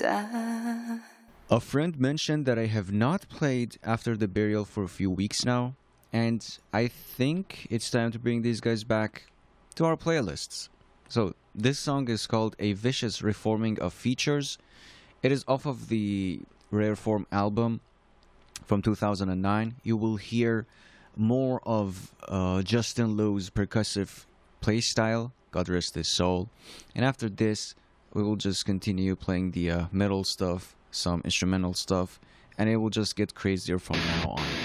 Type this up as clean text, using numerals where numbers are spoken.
A friend mentioned that I have not played After the Burial for a few weeks now, and I think it's time to bring these guys back to our playlists. So, this song is called A Vicious Reforming of Features. It is off of the Rare Form album from 2009. You will hear more of Justin Low's percussive playstyle, God rest his soul. And after this, we will just continue playing the metal stuff, some instrumental stuff, and it will just get crazier from now on.